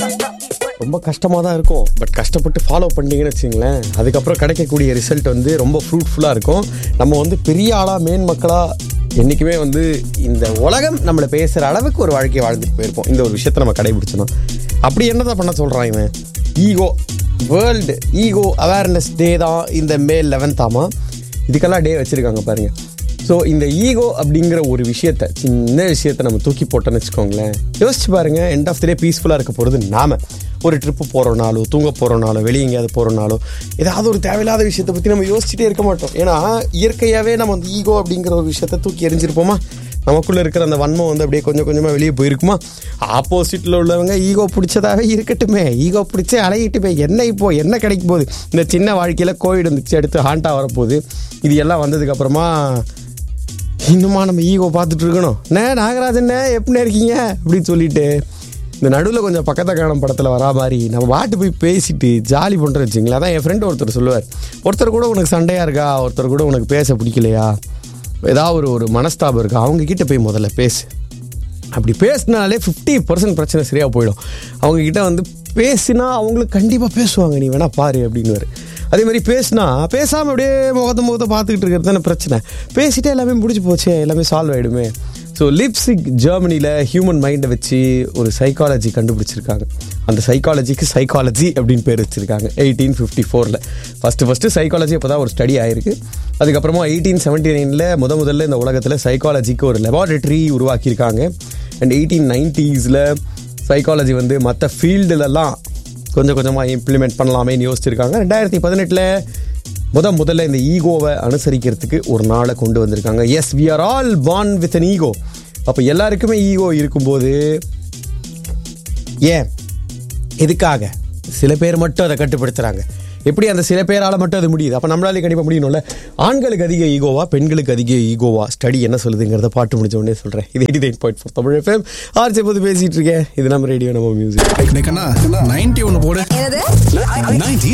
ரொம்ப கஷ்டமாக தான் இருக்கும். பட் கஷ்டப்பட்டு ஃபாலோ பண்ணிங்கன்னு வச்சுங்களேன், அதுக்கப்புறம் கிடைக்கக்கூடிய ரிசல்ட் வந்து ரொம்ப ஃப்ரூட்ஃபுல்லாக இருக்கும். நம்ம வந்து பெரிய ஆளாக மேன் மக்களாக என்றைக்குமே வந்து இந்த உலகம் நம்மளை பேசுகிற அளவுக்கு ஒரு வாழ்க்கையை வாழ்ந்துட்டு போயிருப்போம். இந்த ஒரு விஷயத்தை நம்ம கடைபிடிச்சோம். அப்படி என்னதான் பண்ண சொல்கிறாங்க? Ego world ego awareness day தான் இந்த மே 11 இதுக்கெல்லாம் டே வச்சுருக்காங்க பாருங்கள். ஸோ இந்த ஈகோ அப்படிங்கிற ஒரு விஷயத்த, சின்ன விஷயத்த நம்ம தூக்கி போட்டோன்னு வச்சுக்கோங்களேன், யோசிச்சு பாருங்கள். எண்ட் ஆஃப் த டே பீஸ்ஃபுல்லாக இருக்க போகிறது நாம. ஒரு ட்ரிப்பு போகிறோனாலோ, தூங்க போகிறோனாலோ, வெளியே எங்கேயாவது போகிறோனாலோ, ஏதாவது ஒரு தேவையில்லாத விஷயத்தை பற்றி நம்ம யோசிச்சுட்டே இருக்க மாட்டோம். ஏன்னா இயற்கையாகவே நம்ம வந்து ஈகோ அப்படிங்கிற ஒரு விஷயத்த தூக்கி எரிஞ்சிருப்போமா? நமக்குள்ளே இருக்கிற அந்த வன்மம் வந்து அப்படியே கொஞ்சம் கொஞ்சமாக வெளியே போயிருக்குமா? ஆப்போசிட்டில் உள்ளவங்க ஈகோ பிடிச்சதாகவே இருக்கட்டுமே, ஈகோ பிடிச்சே அலையிட்டுமே, என்ன கிடைக்க போகுது? இந்த சின்ன வாழ்க்கையில் கோவிட் வந்துச்சு, அடுத்து ஹாண்டா வரப்போகுது. இது எல்லாம் வந்ததுக்கப்புறமா இன்னுமா நம்ம ஈகோ பார்த்துட்டு இருக்கணும்? நாகராஜண்ணே எப்படி இருக்கீங்க அப்படின்னு சொல்லிட்டு இந்த நடுவில் கொஞ்சம் பக்கத்தை காணும் படத்தில் வரா மாதிரி நம்ம பாட்டு போய் பேசிட்டு ஜாலி பண்ணுறேன் வச்சுங்களேன். அதான் என் ஃப்ரெண்டு ஒருத்தர் சொல்லுவார், ஒருத்தர் கூட உனக்கு சண்டையாக இருக்கா, ஒருத்தர் கூட உனக்கு பேச பிடிக்கலையா, ஏதாவது ஒரு மனஸ்தாபம் இருக்கா, அவங்கக்கிட்ட போய் முதல்ல பேசு. அப்படி பேசினாலே 50% பிரச்சனை சரியாக போயிடும். அவங்கக்கிட்ட வந்து பேசினா அவங்களுக்கு கண்டிப்பாக பேசுவாங்க, நீ வேணா பாரு அப்படின்னு. அதே மாதிரி பேசாமல் அப்படியே முகத்தை பார்த்துக்கிட்டு இருக்கிறது தானே பிரச்சனை. பேசிட்டே எல்லாமே முடிஞ்சு போச்சு, எல்லாமே சால்வ் ஆகிடுமே. ஸோ லிப்சிக் ஜெர்மனியில் ஹியூமன் மைண்டை வச்சு ஒரு சைக்காலஜி கண்டுபிடிச்சிருக்காங்க. அந்த சைக்காலஜிக்கு சைக்காலஜி அப்படின்னு பேர் வச்சுருக்காங்க. 1854 ஃபஸ்ட்டு சைக்காலஜி அப்போ தான் ஒரு ஸ்டடி ஆகிருக்கு. அதுக்கப்புறமா 1879 முதல்ல இந்த உலகத்தில் சைக்காலஜிக்கு ஒரு லெபார்ட்டரி உருவாக்கியிருக்காங்க. அண்ட் 1890s சைக்காலஜி வந்து மற்ற ஃபீல்டுலலாம் கொஞ்சம் கொஞ்சமாக இம்ப்ளிமெண்ட் பண்ணலாமேன்னு யோசிச்சிருக்காங்க. 2018 முதல்ல இந்த ஈகோவை அனுசரிக்கிறதுக்கு ஒரு நாளை கொண்டு வந்திருக்காங்க. S, we are all born with an ego. அப்போ எல்லாருக்குமே ஈகோ இருக்கும்போது ஏன், எதுக்காக சில பேர் மட்டும் அதை கட்டுப்படுத்துகிறாங்க? எப்படி அந்த சில பேரால் மட்டும் அது முடியுது? அப்போ நம்மளாலே கண்டிப்பாக முடியணும்ல. ஆண்களுக்கு அதிக ஈகோவா, பெண்களுக்கு அதிக ஈகோவா? ஸ்டடி என்ன சொல்லுதுங்கிறத பாட்டு முடிச்ச உடனே சொல்கிறேன். இது 89.4 தமிழ் FM. ஆர்ஜே போது பேசிகிட்டு இருக்கேன். இது நம்ம ரேடியோ, நம்ம மியூசிக். 91 போடு. 90